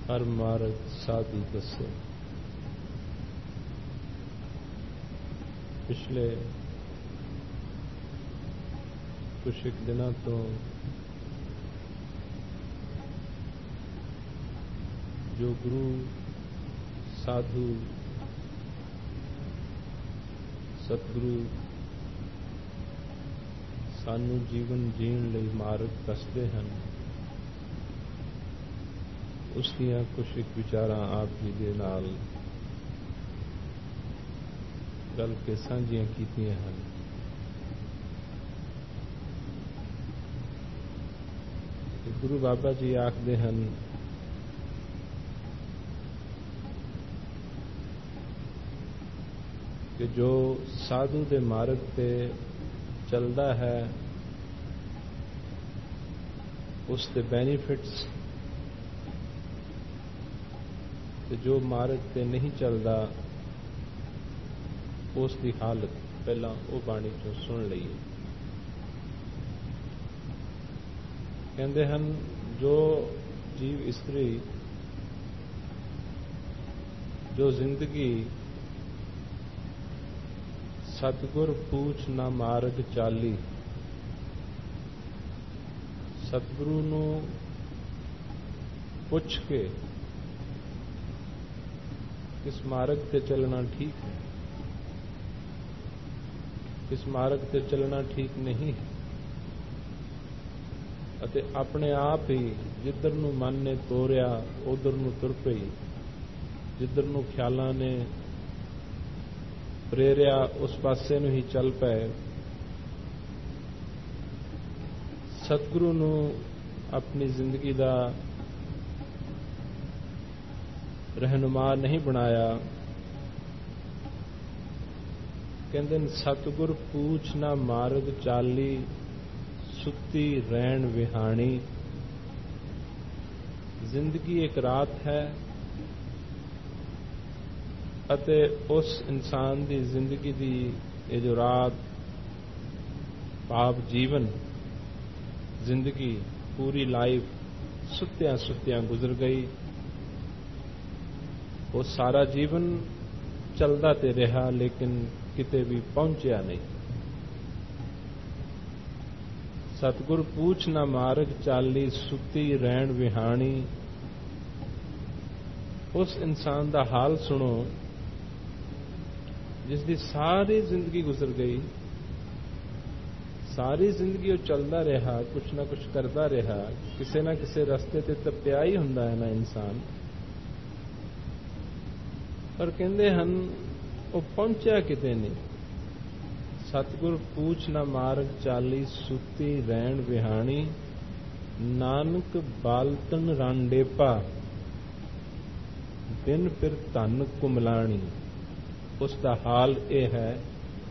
हर मार्ग साधु दसे। पिछले कुछ एक दिनों तो जो गुरु साधु सतगुरु सानू जीवन जीण लई मार्ग दसदे हन, उसदियां कुछ एक विचारां आप जी दे नाल गल के सांझियां कीतियां हन। गुरु बाबा जी आखदे हन कि जो साधु दे मार्ग पे चलदा है उसके बेनिफिट्स, जो मार्ग पे नहीं चलता उसकी हालत पहला वो बाणी चों सुन लईए। कहते हैं जो जीव इस्त्री जो जिंदगी सतगुर पूछ ना मार्ग चाली, सतगुरु नू पुछ के किस मार्ग पे चलना ठीक है, किस मार्ग पे चलना ठीक नहीं है, अते अपने आप ही जिधर नू मन ने तोरिया उधर नू तुर पई, जिधर नू ख्यालां ने प्रेरिया उस पासे नू ही चल पए। सतगुरु नू अपनी जिंदगी दा रहनुमा नहीं बनाया। कहंदे सतगुर पूछ ना मार्ग चाली, सुती रैन विहाणी। जिंदगी एक रात है अते उस इंसान दी जिंदगी दी ये जो रात पाप जीवन जिंदगी पूरी लाइफ सुत्तियां सुत्तियां गुजर गई। वो सारा जीवन चलता ते रहा लेकिन किते भी पहुंचा नहीं। सतगुर पूछ ना मार्ग चाली, सुती रैन विहाणी। उस इंसान का हाल सुनो जिसकी सारी जिंदगी गुजर गई, सारी जिंदगी वो चलता रहा, कुछ ना कुछ करता रहा, किसी ना किसी रस्ते ते तप्पिया ही हुंदा है ना इंसान, पर कहंदे हन वो पहुंचा किते नहीं। सतगुर पूछ ना मार्ग चाली, सुती रैन विहाणी। नानक बालतन रांडेपा, दिन फिर धन कुमलाणी। उसका हाल यह है